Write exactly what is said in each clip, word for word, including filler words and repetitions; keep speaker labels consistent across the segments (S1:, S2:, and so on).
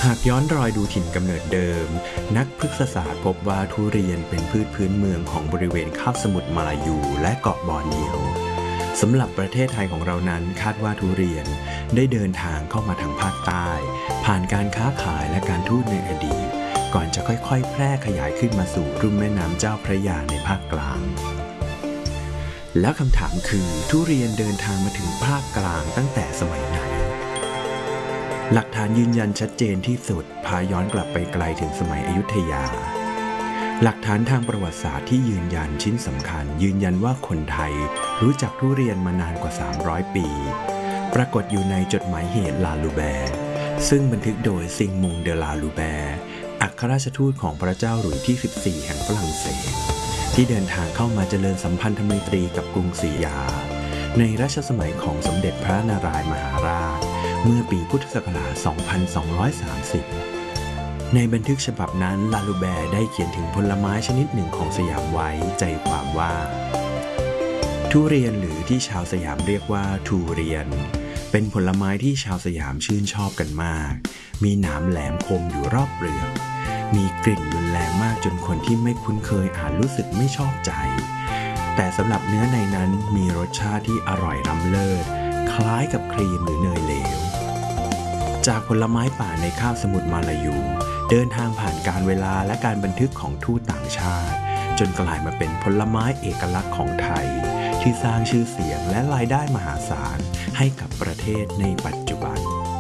S1: หากย้อนรอยดูถิ่นกำเนิดเดิมนักพฤกษศาสตร์พบว่าทุเรียนเป็นพืชพื้นเมืองของบริเวณคาบสมุทรมาลายูและเกาะบอร์เนียวสำหรับประเทศไทยของเรานั้นคาดว่าทุเรียนได้เดินทางเข้ามาทางภาคใต้ผ่านการค้าขายและการทูตในอดีตก่อนจะค่อยๆแพร่ขยายขึ้นมาสู่รุ่มแม่น้ำเจ้าพระยาในภาคกลางแล้วคำถามคือทุเรียนเดินทางมาถึงภาคกลางตั้งแต่สมัยไหนหลักฐานยืนยันชัดเจนที่สุดพาย้อนกลับไปไกลถึงสมัยอยุธยาหลักฐานทางประวัติศาสตร์ที่ยืนยันชิ้นสำคัญยืนยันว่าคนไทยรู้จักทุเรียนมานานกว่าสามร้อยปีปรากฏอยู่ในจดหมายเหตุลาลูแบร์ซึ่งบันทึกโดยซิงมุงเดลาลูแบร์อัครราชทูตของพระเจ้าหลุยส์ที่สิบสี่แห่งฝรั่งเศสที่เดินทางเข้ามาเจริญสัมพันธไมตรีกับกรุงศรีอยุธยาในรัชสมัยของสมเด็จพระนารายมหาราชเมื่อปีพุทธศักราช สองพันสองร้อยสามสิบ ในบันทึกฉบับนั้นลาลูแบร์ได้เขียนถึงผลไม้ชนิดหนึ่งของสยามไว้ใจความว่าทุเรียนหรือที่ชาวสยามเรียกว่าทูเรียนเป็นผลไม้ที่ชาวสยามชื่นชอบกันมากมีหนามแหลมคมอยู่รอบเปลือกมีกลิ่นรุนแรงมากจนคนที่ไม่คุ้นเคยอาจรู้สึกไม่ชอบใจแต่สำหรับเนื้อในนั้นมีรสชาติที่อร่อยล้ำเลิศคล้ายกับครีมหรือเนยเหลวจากผลไม้ป่าในคาบสมุทรมาลายูเดินทางผ่านการเวลาและการบันทึกของทูตต่างชาติจนกลายมาเป็นผลไม้เอกลักษณ์ของไทยที่สร้างชื่อเสียงและรายได้มหาศาลให้กับประเทศในปัจจุบัน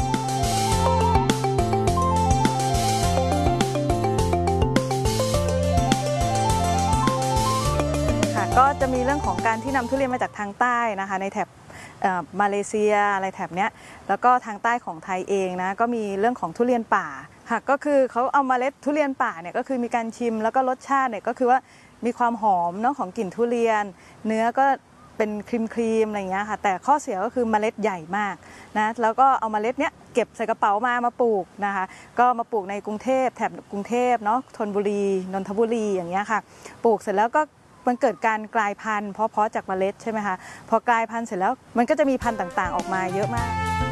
S2: ก็จะมีเรื่องของการที่นำทุเรียนมาจากทางใต้นะคะในแถบมาเลเซียอะไรแถบเนี้ยแล้วก็ทางใต้ของไทยเองนะก็มีเรื่องของทุเรียนป่าค่ะก็คือเขาเอาเมล็ดทุเรียนป่าเนี่ยก็คือมีการชิมแล้วก็รสชาติเนี่ยก็คือว่ามีความหอมเนาะของกลิ่นทุเรียนเนื้อก็เป็นครีมครีมอะไรอย่างเงี้ยค่ะแต่ข้อเสียก็คือเมล็ดใหญ่มากนะแล้วก็เอาเมล็ดเนี้ยเก็บใส่กระเป๋ามามาปลูกนะคะก็มาปลูกในกรุงเทพแถบกรุงเทพเนาะธนบุรีนนทบุรีอย่างเงี้ยค่ะปลูกเสร็จแล้วก็มันเกิดการกลายพันธุ์เพราะๆจากเมล็ดใช่ไหมคะพอกลายพันธุ์เสร็จแล้วมันก็จะมีพันธุ์ต่างๆออกมาเยอะมาก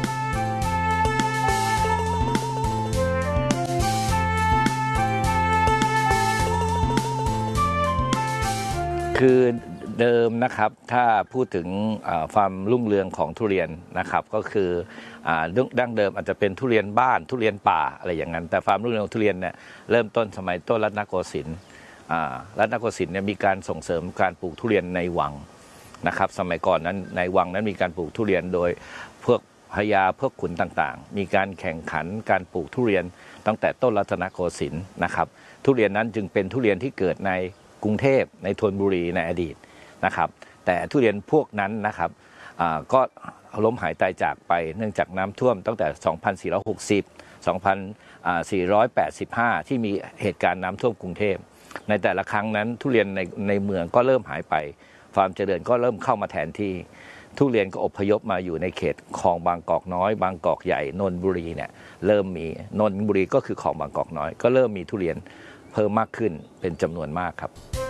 S3: คือเดิมนะครับถ้าพูดถึงความรุ่งเรืองของทุเรียนนะครับก็คือดั้งเดิมอาจจะเป็นทุเรียนบ้านทุเรียนป่าอะไรอย่างนั้นแต่ความรุ่งเรืองของทุเรียนเนี่ยเริ่มต้นสมัยต้นรัตนโกสินทร์รัตนโกสินทร์เนี่ยมีการส่งเสริมการปลูกทุเรียนในวังนะครับสมัยก่อนนั้นในวังนั้นมีการปลูกทุเรียนโดยพวกพญาพวกขุนต่างๆมีการแข่งขันการปลูกทุเรียนตั้งแต่ต้นรัตนโกสินทร์นะครับทุเรียนนั้นจึงเป็นทุเรียนที่เกิดในกรุงเทพในธนบุรีในอดีตนะครับแต่ทุเรียนพวกนั้นนะครับก็ล้มหายตายจากไปเนื่องจากน้ำท่วมตั้งแต่ สองพันสี่ร้อยหกสิบ สองพันสี่ร้อยแปดสิบห้า ที่มีเหตุการณ์น้ำท่วมกรุงเทพในแต่ละครั้งนั้นทุเรียนในในเมืองก็เริ่มหายไปความเจริญก็เริ่มเข้ามาแทนที่ทุเรียนก็อพยพมาอยู่ในเขตคลองบางกอกน้อยบางกอกใหญ่นนทบุรีเนี่ยเริ่มมีนนทบุรีก็คือคลองบางกอกน้อยก็เริ่มมีทุเรียนเพิ่มมากขึ้นเป็นจำนวนมากครับ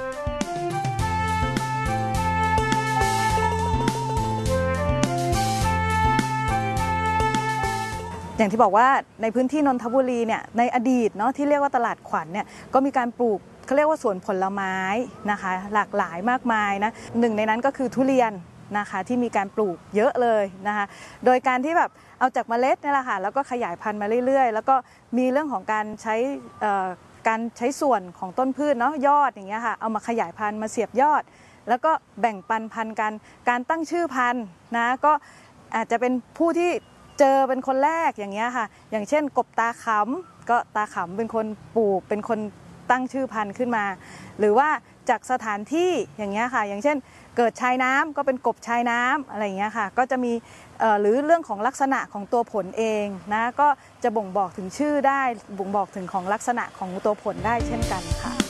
S2: อย่างที่บอกว่าในพื้นที่นนทบุรีเนี่ยในอดีตเนาะที่เรียกว่าตลาดขวัญเนี่ยก็มีการปลูกเขาเรียกว่าสวนผลไม้นะคะหลากหลายมากมายนะหนึ่งในนั้นก็คือทุเรียนนะคะที่มีการปลูกเยอะเลยนะคะโดยการที่แบบเอาจากเมล็ดนี่แหละค่ะแล้วก็ขยายพันธุ์มาเรื่อยๆแล้วก็มีเรื่องของการใช้การใช้ส่วนของต้นพืชเนาะยอดอย่างเงี้ยค่ะเอามาขยายพันธุ์มาเสียบยอดแล้วก็แบ่งปันพันธุ์กันการตั้งชื่อพันธุ์นะก็อาจจะเป็นผู้ที่เจอเป็นคนแรกอย่างเงี้ยค่ะอย่างเช่นกบตาขำก็ตาขำเป็นคนปลูกเป็นคนตั้งชื่อพันธุ์ขึ้นมาหรือว่าจากสถานที่อย่างเงี้ยค่ะอย่างเช่นเกิดชายน้ำก็เป็นกบชายน้ำอะไรอย่างเงี้ยค่ะก็จะมีหรือเรื่องของลักษณะของตัวผลเองนะก็จะบ่งบอกถึงชื่อได้บ่งบอกถึงของลักษณะของตัวผลได้เช่นกันค่ะ